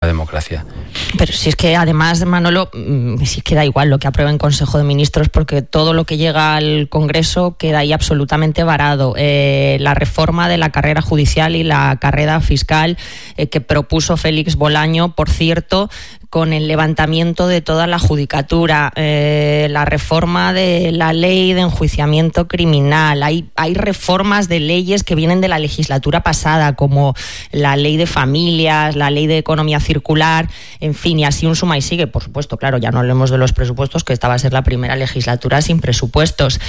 democracia. Pero si es que además, Manolo, si es que da igual lo que apruebe en Consejo de Ministros, porque todo lo que llega al Congreso queda ahí absolutamente varado. La reforma de la carrera judicial y la carrera fiscal que propuso Félix Bolaño, por cierto, con el levantamiento de toda la judicatura, la reforma de la ley de enjuiciamiento criminal, hay reformas de leyes que vienen de la legislatura pasada, como la ley de familias, la ley de economía circular, en fin, y así un suma y sigue. Por supuesto, claro, ya no hablemos de los presupuestos, que esta va a ser la primera legislatura sin presupuestos.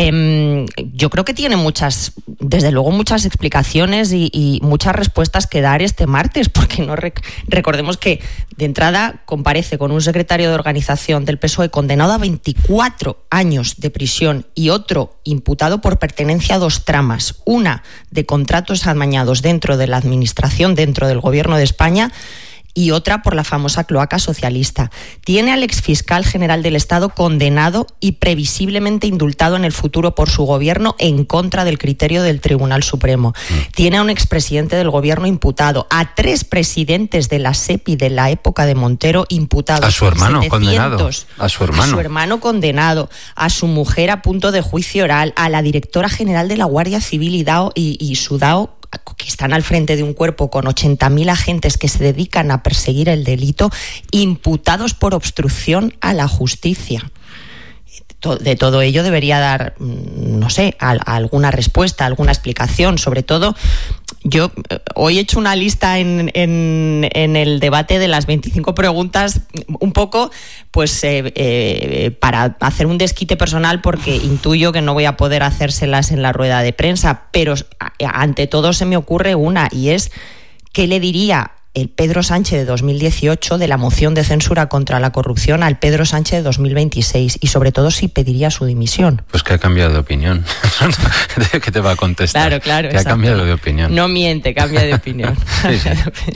Yo creo que tiene desde luego muchas explicaciones y muchas respuestas que dar este martes, porque no recordemos que de entrada comparece con un secretario de organización del PSOE condenado a 24 años de prisión y otro imputado por pertenencia a 2 tramas, una de contratos amañados dentro de la administración, dentro del gobierno de España, y otra por la famosa cloaca socialista. Tiene al exfiscal general del Estado condenado y previsiblemente indultado en el futuro por su gobierno en contra del criterio del Tribunal Supremo. Tiene a un expresidente del gobierno imputado, a 3 presidentes de la SEPI de la época de Montero imputados. A su hermano 700, condenado. A su hermano condenado, a su mujer a punto de juicio oral, a la directora general de la Guardia Civil y su DAO, que están al frente de un cuerpo con 80.000 agentes que se dedican a perseguir el delito, imputados por obstrucción a la justicia. De todo ello debería dar, no sé, alguna respuesta, alguna explicación. Sobre todo, yo hoy he hecho una lista en el debate de las 25 preguntas, un poco pues para hacer un desquite personal, porque intuyo que no voy a poder hacérselas en la rueda de prensa, pero ante todo se me ocurre una, y es: ¿qué le diría el Pedro Sánchez de 2018 de la moción de censura contra la corrupción al Pedro Sánchez de 2026? Y sobre todo, si pediría su dimisión. Pues que ha cambiado de opinión. ¿Qué te va a contestar? Claro. Que ha cambiado de opinión. No miente, cambia de opinión. Sí.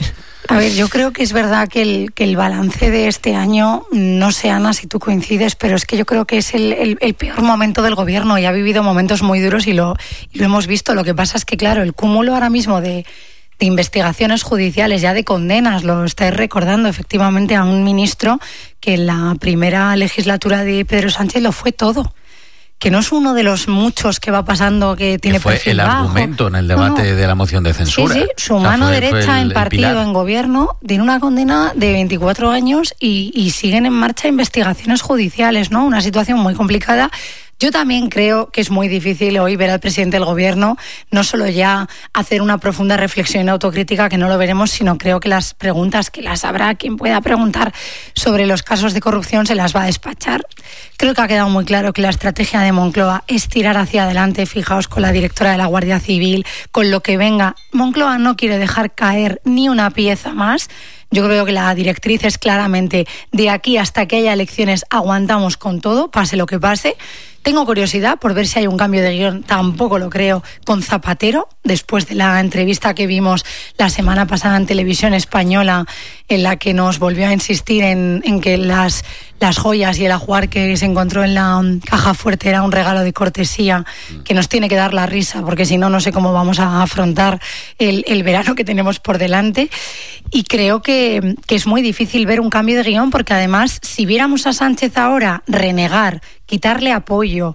A ver, yo creo que es verdad que el balance de este año, no sé, Ana, si tú coincides, pero es que yo creo que es el peor momento del gobierno, y ha vivido momentos muy duros y lo hemos visto. Lo que pasa es que, claro, el cúmulo ahora mismo de investigaciones judiciales, ya de condenas, lo estáis recordando efectivamente a un ministro que en la primera legislatura de Pedro Sánchez lo fue todo, que no es uno de los muchos que va pasando que tiene perfil bajo. Fue el argumento en el debate de la moción de censura. Sí, su mano derecha en partido, pilar. En gobierno, tiene una condena de 24 años y siguen en marcha investigaciones judiciales, ¿no? Una situación muy complicada. Yo también creo que es muy difícil hoy ver al presidente del gobierno no solo ya hacer una profunda reflexión autocrítica, que no lo veremos, sino creo que las preguntas que las habrá quien pueda preguntar sobre los casos de corrupción se las va a despachar. Creo que ha quedado muy claro que la estrategia de Moncloa es tirar hacia adelante. Fijaos, con la directora de la Guardia Civil, con lo que venga. Moncloa no quiere dejar caer ni una pieza más. Yo creo que la directriz es claramente: de aquí hasta que haya elecciones aguantamos con todo, pase lo que pase. Tengo curiosidad por ver si hay un cambio de guión, tampoco lo creo, con Zapatero, después de la entrevista que vimos la semana pasada en Televisión Española, en la que nos volvió a insistir en que las joyas y el ajuar que se encontró en la caja fuerte era un regalo de cortesía que nos tiene que dar la risa, porque si no, no sé cómo vamos a afrontar el verano que tenemos por delante. Y creo que es muy difícil ver un cambio de guión, porque además, si viéramos a Sánchez ahora renegar, quitarle apoyo,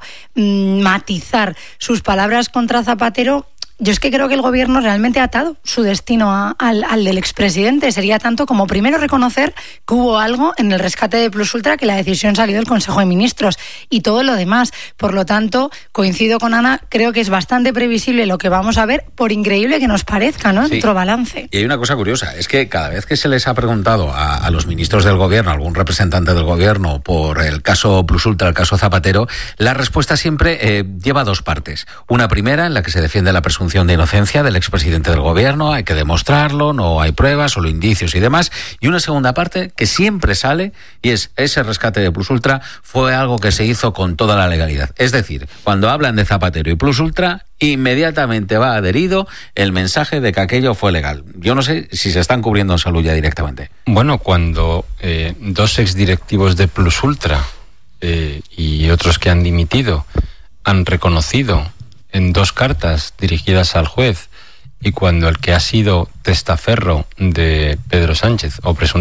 matizar sus palabras contra Zapatero, yo es que creo que el gobierno realmente ha atado su destino al del expresidente. Sería tanto como primero reconocer que hubo algo en el rescate de Plus Ultra, que la decisión salió del Consejo de Ministros, y todo lo demás. Por lo tanto, coincido con Ana, creo que es bastante previsible lo que vamos a ver, por increíble que nos parezca, ¿no? Sí. Otro balance. Y hay una cosa curiosa, es que cada vez que se les ha preguntado a los ministros del gobierno, a algún representante del gobierno, por el caso Plus Ultra, el caso Zapatero, la respuesta siempre lleva 2 partes. Una primera, en la que se defiende la presunción de inocencia del expresidente del gobierno, hay que demostrarlo, no hay pruebas, solo indicios y demás. Y una segunda parte que siempre sale, y es: ese rescate de Plus Ultra fue algo que se hizo con toda la legalidad. Es decir, cuando hablan de Zapatero y Plus Ultra, inmediatamente va adherido el mensaje de que aquello fue legal. Yo no sé si se están cubriendo en salud ya directamente. Bueno, cuando 2 exdirectivos de Plus Ultra y otros que han dimitido han reconocido en 2 cartas dirigidas al juez, y cuando el que ha sido testaferro de Pedro Sánchez, o presunto